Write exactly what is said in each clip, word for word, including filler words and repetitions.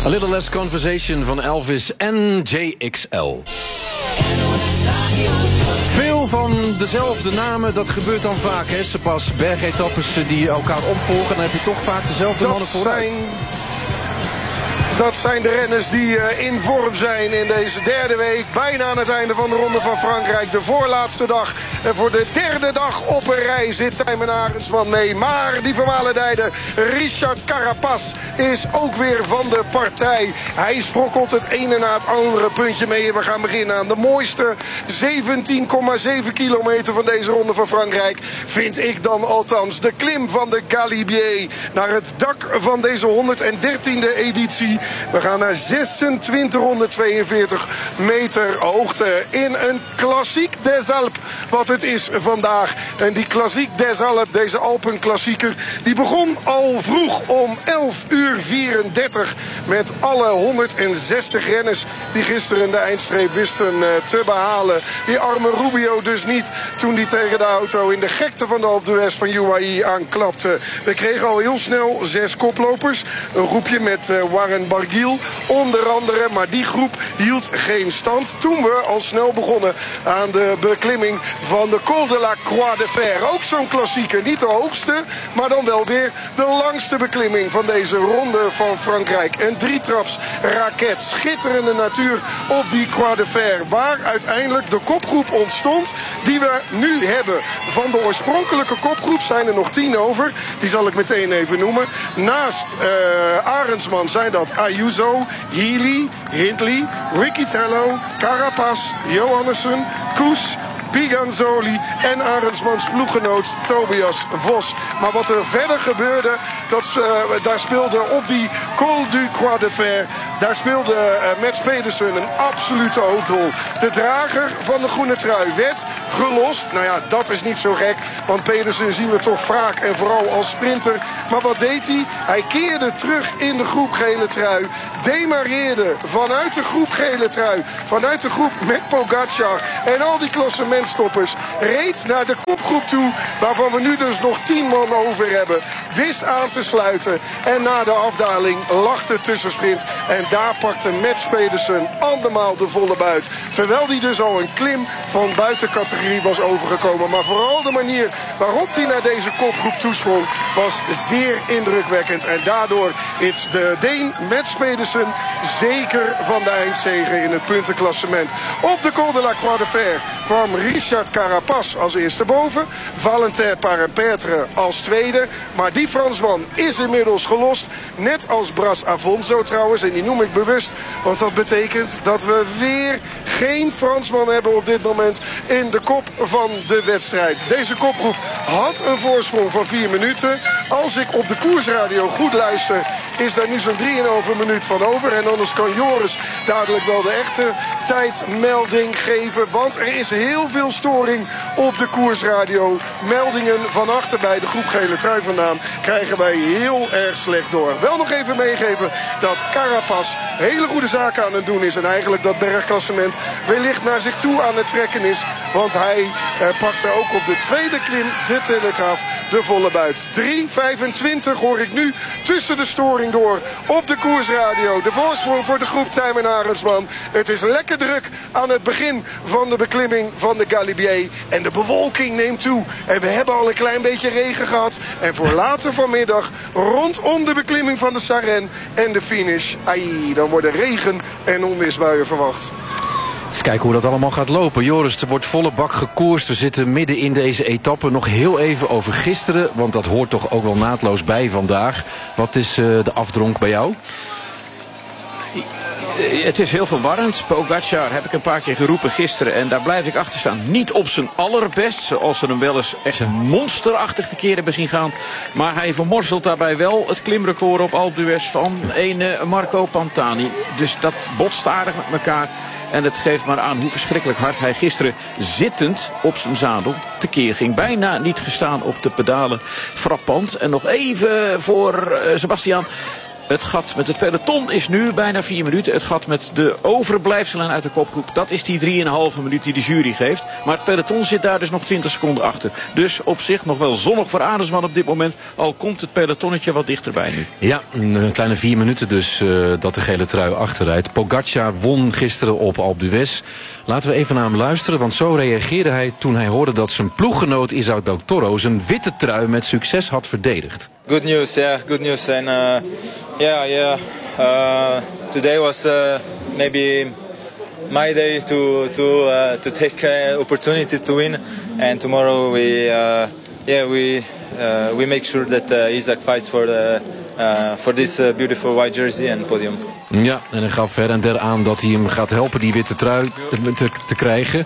A Little Less Conversation van Elvis en J X L. Veel van dezelfde namen, dat gebeurt dan vaak, hè? Ze pas bergetappes die elkaar opvolgen, dan heb je toch vaak dezelfde dat mannen vooruit. Zijn... Dat zijn de renners die uh, in vorm zijn in deze derde week. Bijna aan het einde van de Ronde van Frankrijk. De voorlaatste dag. En voor de derde dag op een rij zit Tijmen Arendsman mee. Maar die vermalendijde Richard Carapaz is ook weer van de partij. Hij sprokkelt het ene na het andere puntje mee. En we gaan beginnen aan de mooiste zeventien komma zeven kilometer van deze Ronde van Frankrijk. Vind ik dan althans de klim van de Galibier. Naar het dak van deze honderddertiende editie. We gaan naar zesentwintighonderdtweeënveertig meter hoogte in een klassiek des Alpes. Wat het is vandaag. En die klassiek des Alpes, deze Alpenklassieker, die begon al vroeg om elf uur vierendertig. Met alle honderdzestig renners die gisteren de eindstreep wisten te behalen. Die arme Rubio dus niet toen die tegen de auto in de gekte van de Alpe d'Huez van U A E aanklapte. We kregen al heel snel zes koplopers. Een groepje met Warren Barguil onder andere. Maar die groep hield geen stand toen we al snel begonnen aan de beklimming van de Col de la Croix de Fer. Ook zo'n klassieker. Niet de hoogste, maar dan wel weer de langste beklimming van deze Ronde van Frankrijk. Een drietraps raket. Schitterende natuur op die Croix de Fer. Waar uiteindelijk de kopgroep ontstond die we nu hebben. Van de oorspronkelijke kopgroep zijn er nog tien over. Die zal ik meteen even noemen. Naast uh, Arendsman zijn dat Ayuso, Healy, Hindley, Riccitello, Carapaz, Johannessen, Koes, Piganzoli en Arendsmans ploeggenoot Tobias Vos. Maar wat er verder gebeurde, dat, uh, daar speelde op die Col du Croix de Fer, daar speelde uh, Mats Pedersen een absolute hoofdrol. De drager van de groene trui werd gelost. Nou ja, dat is niet zo gek, want Pedersen zien we toch vaak en vooral als sprinter. Maar wat deed hij? Hij keerde terug in de groep gele trui. Demareerde vanuit de groep gele trui, vanuit de groep met Pogacar en al die klassementstoppers, reed naar de kopgroep toe, waarvan we nu dus nog tien man over hebben. Wist aan te sluiten en na de afdaling lag de tussensprint. En daar pakte Mats Pedersen andermaal de volle buit. Terwijl hij dus al een klim van buitencategorie was overgekomen. Maar vooral de manier waarop hij naar deze kopgroep toesprong was zeer indrukwekkend. En daardoor is de Deen Mats Pedersen zeker van de eindzege in het puntenklassement. Op de Col de la Croix de Fer kwam Richard Carapaz als eerste boven. Valentin Parapetre als tweede. Maar die Fransman is inmiddels gelost. Net als Bras Afonso trouwens. En die noem ik bewust. Want dat betekent dat we weer geen Fransman hebben op dit moment in de kop van de wedstrijd. Deze kopgroep had een voorsprong van vier minuten. Als ik op de koersradio goed luister, is daar nu zo'n drieënhalve minuut van over. En anders kan Joris dadelijk wel de echte tijdmelding geven. Want er is heel veel storing op de koersradio. Meldingen van achter bij de groep gele trui vandaan krijgen wij heel erg slecht door. Wel nog even meegeven dat Carapaz hele goede zaken aan het doen is. En eigenlijk dat bergklassement wellicht naar zich toe aan het trekken is. Want hij eh, pakte ook op de tweede klim, de Telegraaf, de volle buit. drie vijfentwintig hoor ik nu tussen de storing door op de koersradio. De voorsprong voor de groep Tijmen Arendsman. Het is lekker druk aan het begin van de beklimming van de Galibier. En de bewolking neemt toe. En we hebben al een klein beetje regen gehad. En voor later vanmiddag rondom de beklimming van de Sarenne en de finish. Ai, dan worden regen- en onweersbuien verwacht. Eens kijken hoe dat allemaal gaat lopen. Joris, er wordt volle bak gekoerst. We zitten midden in deze etappe. Nog heel even over gisteren, want dat hoort toch ook wel naadloos bij vandaag. Wat is uh, de afdronk bij jou? Het is heel verwarrend. Pogacar heb ik een paar keer geroepen gisteren. En daar blijf ik achter staan. Niet op zijn allerbest. Zoals ze hem wel eens echt monsterachtig te keer hebben zien gaan. Maar hij vermorselt daarbij wel het klimrecord op Alpe d'Huez van een Marco Pantani. Dus dat botst aardig met elkaar. En het geeft maar aan hoe verschrikkelijk hard hij gisteren zittend op zijn zadel tekeer ging. Bijna niet gestaan op de pedalen. Frappant. En nog even voor uh, Sebastian. Het gat met het peloton is nu bijna vier minuten. Het gat met de overblijfselen uit de kopgroep, dat is die drieënhalve minuut die de jury geeft. Maar het peloton zit daar dus nog twintig seconden achter. Dus op zich nog wel zonnig voor Arendsman op dit moment. Al komt het pelotonnetje wat dichterbij nu. Ja, een kleine vier minuten dus uh, dat de gele trui achterrijdt. Pogacar won gisteren op Alpe d'Huez. Laten we even naar hem luisteren, want zo reageerde hij toen hij hoorde dat zijn ploeggenoot Isao Del Toro zijn witte trui met succes had verdedigd. Good news, yeah, good news. And uh, yeah, yeah. Uh, today was uh, maybe my day to to uh, to take uh, opportunity to win, and tomorrow we uh, yeah we uh, we make sure that uh, Isaac fights for the uh, for this uh, beautiful white jersey and podium. Ja, en hij gaf ver en der aan dat hij hem gaat helpen die witte trui te, te krijgen.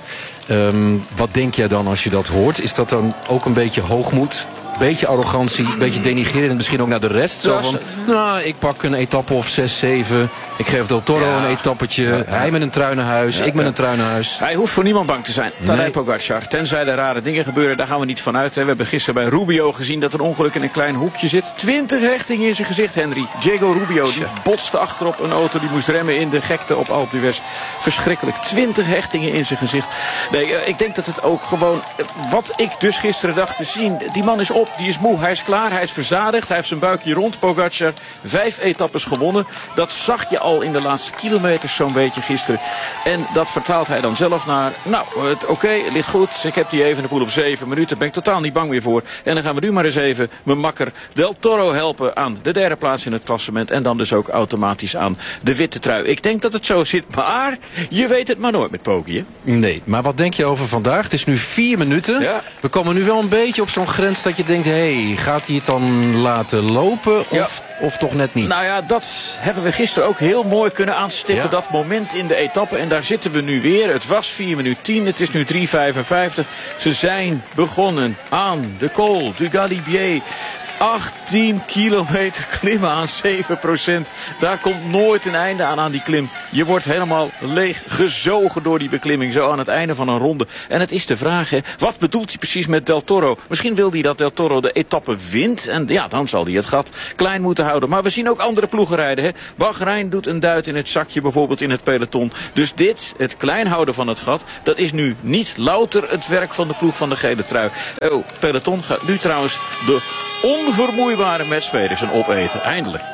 Um, wat denk jij dan als je dat hoort? Is dat dan ook een beetje hoogmoed? Beetje arrogantie, een beetje denigrerend misschien ook naar de rest. Zo van, nou, ik pak een etappe of zes, zeven. Ik geef Del Toro ja. een etappetje. Ja, ja. Hij met een trui naar huis, ja, ik met ja. een trui naar huis. Hij hoeft voor niemand bang te zijn. Tadej nee. Pogacar. Tenzij er rare dingen gebeuren, daar gaan we niet van uit. We hebben gisteren bij Rubio gezien dat er een ongeluk in een klein hoekje zit. Twintig hechtingen in zijn gezicht, Henry. Diego Rubio, die botste achterop een auto. Die moest remmen in de gekte op Alpe d'Huez. Verschrikkelijk. Twintig hechtingen in zijn gezicht. Nee, ik denk dat het ook gewoon... Wat ik dus gisteren dacht te zien, die man is op. Die is moe, hij is klaar, hij is verzadigd. Hij heeft zijn buikje rond, Pogacar. Vijf etappes gewonnen. Dat zag je al in de laatste kilometers zo'n beetje gisteren. En dat vertaalt hij dan zelf naar... Nou, oké, okay, het ligt goed. Ik heb die even in de poel op zeven minuten. Daar ben ik totaal niet bang meer voor. En dan gaan we nu maar eens even mijn makker Del Toro helpen aan de derde plaats in het klassement. En dan dus ook automatisch aan de witte trui. Ik denk dat het zo zit, maar je weet het maar nooit met Pogie, hè? Nee, maar wat denk je over vandaag? Het is nu vier minuten. Ja. We komen nu wel een beetje op zo'n grens dat je denkt... hé, hey, gaat hij het dan laten lopen of, ja. of toch net niet? Nou ja, dat hebben we gisteren ook heel mooi kunnen aanstippen. Ja. Dat moment in de etappe. En daar zitten we nu weer. Het was vier minuten tien. Het is nu drie vijfenvijftig. Ze zijn begonnen aan de Col du Galibier. achttien kilometer klimmen aan zeven procent. Daar komt nooit een einde aan aan die klim. Je wordt helemaal leeg gezogen door die beklimming. Zo aan het einde van een ronde. En het is de vraag, hè, wat bedoelt hij precies met Del Toro? Misschien wil hij dat Del Toro de etappe wint. En ja, dan zal hij het gat klein moeten houden. Maar we zien ook andere ploegen rijden. Hè. Bahrein doet een duit in het zakje, bijvoorbeeld in het peloton. Dus dit, het klein houden van het gat, dat is nu niet louter het werk van de ploeg van de gele trui. Oh, peloton gaat nu trouwens de onvermoeibare matchspelers een opeten. Eindelijk.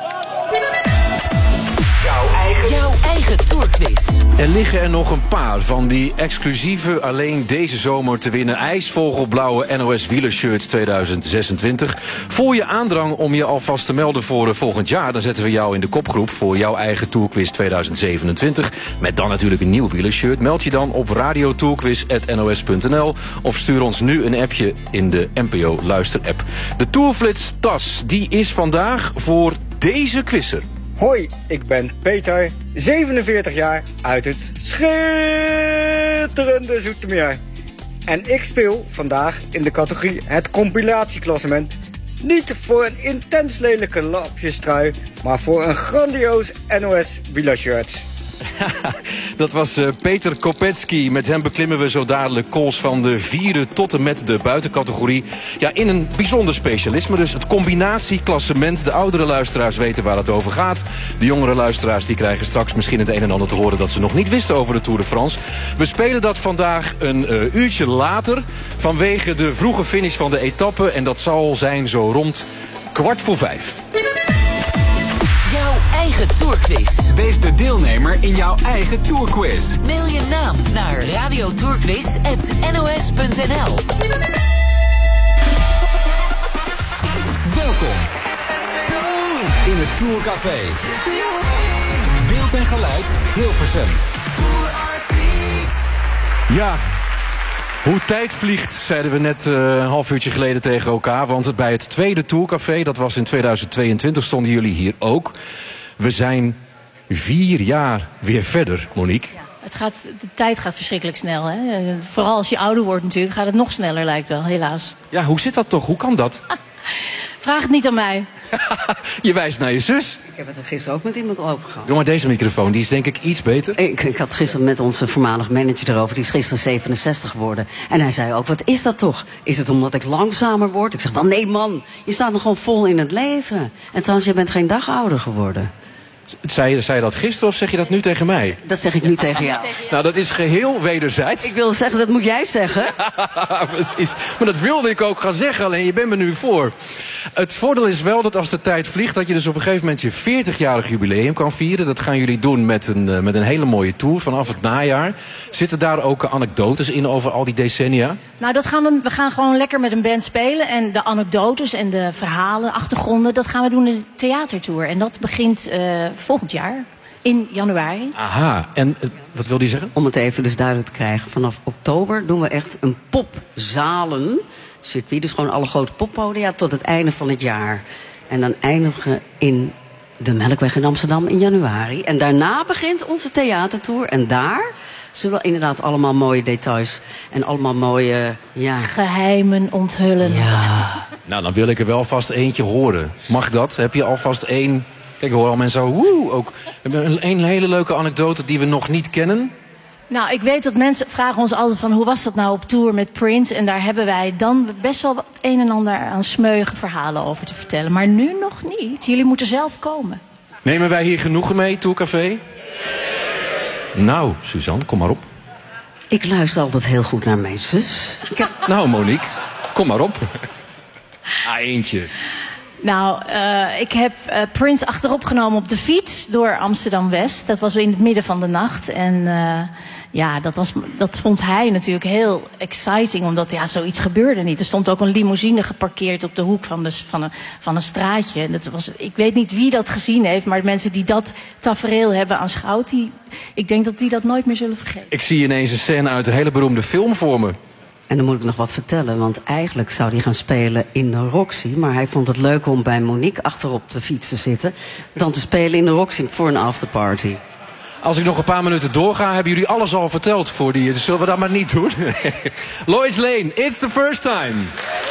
Jouw eigen, Jouw eigen tourquiz. Er liggen er nog een paar van die exclusieve, alleen deze zomer te winnen ijsvogelblauwe N O S wielershirts tweeduizend zesentwintig. Voel je aandrang om je alvast te melden voor volgend jaar, dan zetten we jou in de kopgroep voor jouw eigen tourquiz tweeduizend zevenentwintig. Met dan natuurlijk een nieuw wielershirt. Meld je dan op radiotourquiz punt n o s punt n l of stuur ons nu een appje in de N P O Luister app. De Tourflits tas, die is vandaag voor deze quizzer. Hoi, ik ben Peter, zevenenveertig jaar, uit het schitterende Zoetermeer. En ik speel vandaag in de categorie het compilatieklassement. Niet voor een intens lelijke lapjestrui, maar voor een grandioos N O S wielershirt. Dat was uh, Peter Kopetzky. Met hem beklimmen we zo dadelijk kools van de vierde tot en met de buitencategorie. Ja, in een bijzonder specialisme. Dus het combinatieklassement. De oudere luisteraars weten waar het over gaat. De jongere luisteraars die krijgen straks misschien het een en ander te horen dat ze nog niet wisten over de Tour de France. We spelen dat vandaag een uh, uurtje later. Vanwege de vroege finish van de etappe. En dat zal zijn zo rond kwart voor vijf. Eigen tourquiz. Wees de deelnemer in jouw eigen tourquiz. Mail je naam naar radiotourquiz punt n o s punt n l. Welkom in het Tourcafé. Beeld en geluid Hilversum. Ja. Hoe tijd vliegt, zeiden we net uh, een half uurtje geleden tegen elkaar. Want bij het tweede Tourcafé, dat was in tweeduizend tweeëntwintig, stonden jullie hier ook. We zijn vier jaar weer verder, Monique. Ja, het gaat, de tijd gaat verschrikkelijk snel. Hè? Vooral als je ouder wordt natuurlijk, gaat het nog sneller, lijkt wel, helaas. Ja, hoe zit dat toch? Hoe kan dat? Vraag het niet aan mij. Je wijst naar je zus. Ik heb het er gisteren ook met iemand over gehad. Doe maar deze microfoon, die is denk ik iets beter. Ik, ik had gisteren met onze voormalig manager erover. Die is gisteren zevenenzestig geworden. En hij zei ook, wat is dat toch? Is het omdat ik langzamer word? Ik zeg van, nee man, je staat nog gewoon vol in het leven. En trouwens, je bent geen dag ouder geworden. Zei, zei je dat gisteren of zeg je dat nu tegen mij? Dat zeg ik nu tegen jou. Nou, dat is geheel wederzijds. Ik wil zeggen, dat moet jij zeggen. Precies. Maar dat wilde ik ook gaan zeggen, alleen je bent me nu voor. Het voordeel is wel dat als de tijd vliegt, dat je dus op een gegeven moment je veertigjarig jubileum kan vieren. Dat gaan jullie doen met een, met een hele mooie tour vanaf het najaar. Zitten daar ook anekdotes in over al die decennia? Nou, dat gaan we, we gaan gewoon lekker met een band spelen. En de anekdotes en de verhalen, achtergronden, dat gaan we doen in de theatertour. En dat begint uh, volgend jaar, in januari. Aha, en uh, wat wil die zeggen? Om het even dus duidelijk te krijgen. Vanaf oktober doen we echt een popzalen circuit. Dus gewoon alle grote poppodia tot het einde van het jaar. En dan eindigen we in de Melkweg in Amsterdam in januari. En daarna begint onze theatertour. En daar zullen we inderdaad allemaal mooie details en allemaal mooie, ja... geheimen onthullen. Ja. Nou, dan wil ik er wel vast eentje horen. Mag dat? Heb je alvast één... Kijk, ik hoor al mensen zo, woe, ook. Een, een hele leuke anekdote die we nog niet kennen. Nou, ik weet dat mensen vragen ons altijd van, hoe was dat nou op tour met Prince? En daar hebben wij dan best wel wat een en ander aan smeuïge verhalen over te vertellen. Maar nu nog niet. Jullie moeten zelf komen. Nemen wij hier genoegen mee, Tourcafé? Nou, Suzanne, kom maar op. Ik luister altijd heel goed naar mijn zus. Ik heb... Nou, Monique, kom maar op. Ah, eentje. Nou, uh, ik heb uh, Prince achterop genomen op de fiets door Amsterdam-West. Dat was in het midden van de nacht. En uh, ja, dat, was, dat vond hij natuurlijk heel exciting, omdat ja, zoiets gebeurde niet. Er stond ook een limousine geparkeerd op de hoek van, de, van, een, van een straatje. En dat was, ik weet niet wie dat gezien heeft, maar de mensen die dat tafereel hebben aanschouwd, die, ik denk dat die dat nooit meer zullen vergeten. Ik zie ineens een scène uit een hele beroemde film voor me. En dan moet ik nog wat vertellen, want eigenlijk zou hij gaan spelen in de Roxy. Maar hij vond het leuk om bij Monique achterop de fiets te zitten dan te spelen in de Roxy voor een afterparty. Als ik nog een paar minuten doorga, hebben jullie alles al verteld voor die. Dus zullen we dat maar niet doen? Lois Lane, it's the first time.